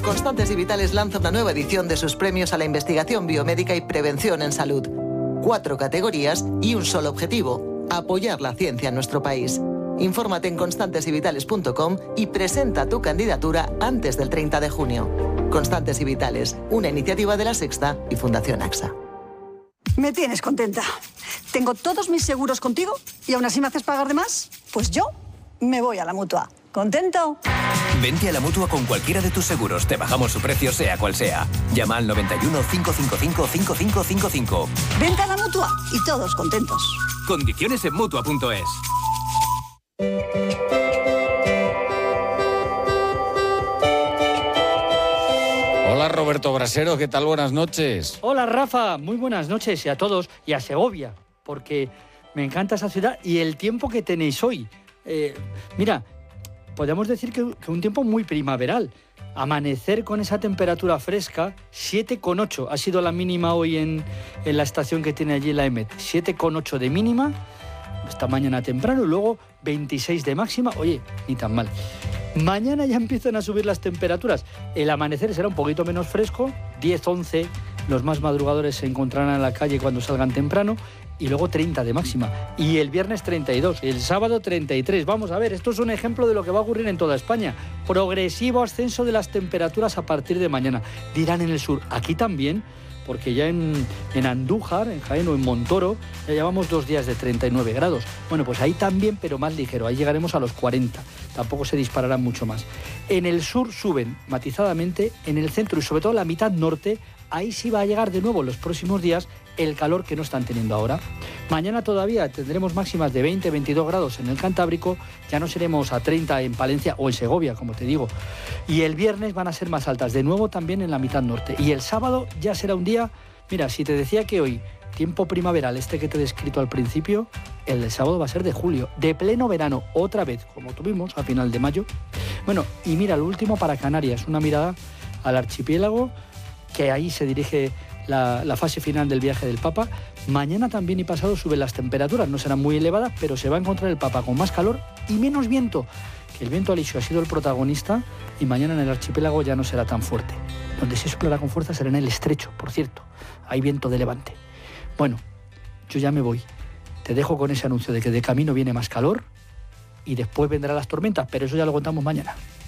Constantes y Vitales lanza una nueva edición de sus premios a la investigación biomédica y prevención en salud. 4 categorías y un solo objetivo: apoyar la ciencia en nuestro país. Infórmate en constantesyvitales.com y presenta tu candidatura antes del 30 de junio. Constantes y Vitales, una iniciativa de La Sexta y Fundación AXA. Me tienes contenta. Tengo todos mis seguros contigo y aún así me haces pagar de más. Pues yo me voy a la Mutua. ¿Contento? Vente a la Mutua con cualquiera de tus seguros. Te bajamos su precio sea cual sea. Llama al 91 555 5555. Vente a la Mutua y todos contentos. Condiciones en Mutua.es. Hola Roberto Brasero, ¿qué tal? Buenas noches. Hola Rafa, muy buenas noches y a todos y a Segovia, porque me encanta esa ciudad y el tiempo que tenéis hoy. Mira, podemos decir que un tiempo muy primaveral. Amanecer con esa temperatura fresca, 7,8 ha sido la mínima hoy en la estación que tiene allí la EMET. 7,8 de mínima esta mañana temprano y luego 26 de máxima. Oye, ni tan mal. Mañana ya empiezan a subir las temperaturas. El amanecer será un poquito menos fresco, 10, 11. Los más madrugadores se encontrarán en la calle cuando salgan temprano. Y luego 30 de máxima. Y el viernes 32, el sábado 33. Vamos a ver, esto es un ejemplo de lo que va a ocurrir en toda España. Progresivo ascenso de las temperaturas a partir de mañana. Dirán en el sur, aquí también, porque ya en Andújar, en Jaén o en Montoro, ya llevamos 2 días de 39 grados. Bueno, pues ahí también, pero más ligero. Ahí llegaremos a los 40. Tampoco se dispararán mucho más. En el sur suben matizadamente, en el centro y sobre todo en la mitad norte, ahí sí va a llegar de nuevo en los próximos días el calor que no están teniendo ahora. Mañana todavía tendremos máximas de 20-22 grados en el Cantábrico, ya no seremos a 30 en Palencia o en Segovia, como te digo. Y el viernes van a ser más altas, de nuevo también en la mitad norte. Y el sábado ya será un día, mira, si te decía que hoy, tiempo primaveral, este que te he descrito al principio, el del sábado va a ser de julio, de pleno verano, otra vez, como tuvimos a final de mayo. Bueno, y mira, lo último para Canarias, una mirada al archipiélago, que ahí se dirige la fase final del viaje del Papa. Mañana también y pasado suben las temperaturas, no serán muy elevadas, pero se va a encontrar el Papa con más calor y menos viento, que el viento alisio ha sido el protagonista y mañana en el archipiélago ya no será tan fuerte. Donde sí soplará con fuerza será en el estrecho, por cierto, hay viento de levante. Bueno, yo ya me voy, te dejo con ese anuncio de que de camino viene más calor y después vendrán las tormentas, pero eso ya lo contamos mañana.